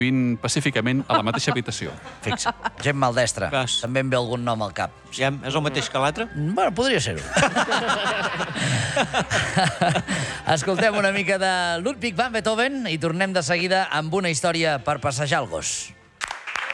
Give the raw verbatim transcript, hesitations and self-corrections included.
vivint pacíficament a la mateixa habitació. Fixa, gent maldestra. Cas. També em ve algun nom al cap. Ja és el mateix que l'altre? Bueno, podria ser-ho. Escoltem una mica de Ludwig van Beethoven i tornem de seguida amb una història per passejar el gos.